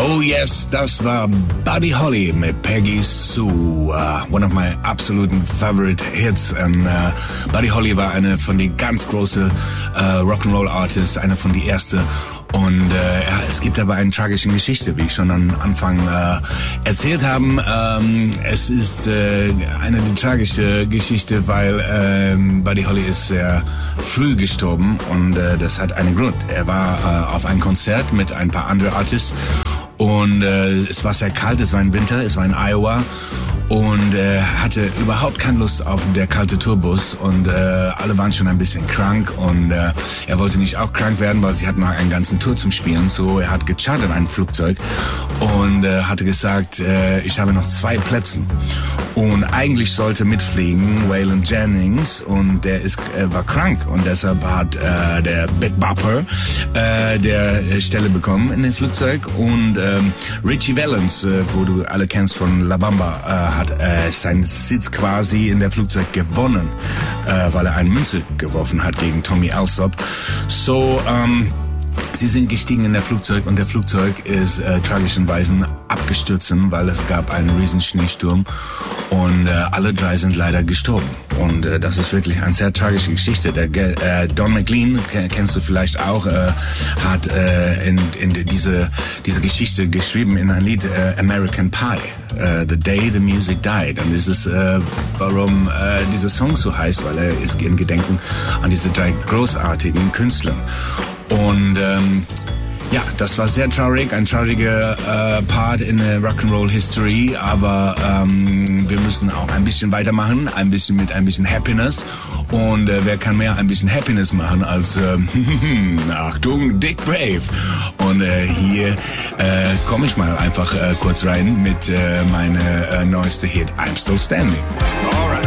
Oh yes, das war Buddy Holly mit Peggy Sue, one of my absoluten favorite hits. And Buddy Holly war eine von den ganz großen Rock'n'Roll Artists, eine von die erste. Und es gibt aber eine tragische Geschichte, wie ich schon am Anfang erzählt haben. Es ist eine tragische Geschichte, weil Buddy Holly ist sehr früh gestorben und das hat einen Grund. Er war auf einem Konzert mit ein paar anderen Artists und es war sehr kalt, es war im Winter, es war in Iowa. Und hatte überhaupt keine Lust auf der kalte Tourbus und alle waren schon ein bisschen krank und er wollte nicht auch krank werden, weil sie hatten noch einen ganzen Tour zum Spielen. So, er hat gechartert ein Flugzeug und hatte gesagt, ich habe noch 2 Plätze. Und eigentlich sollte mitfliegen Waylon Jennings und der war krank und deshalb hat der Big Bopper der Stelle bekommen in dem Flugzeug und Richie Valens, wo du alle kennst von La Bamba, hat seinen Sitz quasi in der Flugzeug gewonnen, weil er eine Münze geworfen hat gegen Tommy Alsop. So, sie sind gestiegen in der Flugzeug und der Flugzeug ist tragischerweise abgestürzt, weil es gab einen riesen Schneesturm und alle 3 sind leider gestorben. Und das ist wirklich eine sehr tragische Geschichte. Der Don McLean, kennst du vielleicht auch, hat in diese Geschichte geschrieben in ein Lied American Pie. The Day the Music Died. Und das ist, warum dieser Song so heißt, weil er ist in Gedenken an diese 3 großartigen Künstlern. Und ja, das war sehr traurig, ein trauriger Part in der Rock'n'Roll History, aber wir müssen auch ein bisschen weitermachen, mit ein bisschen Happiness. Und wer kann mehr ein bisschen Happiness machen als, Achtung, Dick Brave. Und hier komme ich mal einfach kurz rein mit meiner neueste Hit, I'm Still Standing. Alright.